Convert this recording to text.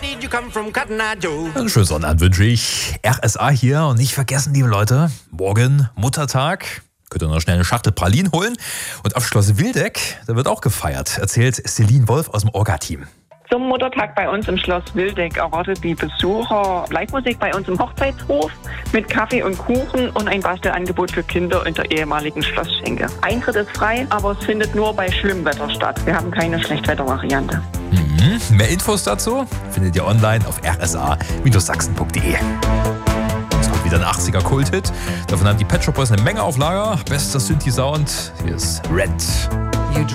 did you come from, Cotton Eye Joe? Einen schönen Sonnabend wünsche ich. RSA hier und nicht vergessen, liebe Leute, morgen Muttertag. Könnt ihr noch schnell eine Schachtel Pralinen holen. Und auf Schloss Wildeck, da wird auch gefeiert, erzählt Celine Wolf aus dem Orga-Team. Zum Muttertag bei uns im Schloss Wildeck erwartet die Besucher Live-Musik bei uns im Hochzeitshof mit Kaffee und Kuchen und ein Bastelangebot für Kinder in der ehemaligen Schlossschenke. Eintritt ist frei, aber es findet nur bei Schlimmwetter statt. Wir haben keine Schlechtwettervariante. Mehr Infos dazu findet ihr online auf rsa-sachsen.de. Es kommt wieder ein 80er Kult-Hit. Davon haben die Pet Shop Boys eine Menge auf Lager. Bester Synthi-Sound. Hier ist Red.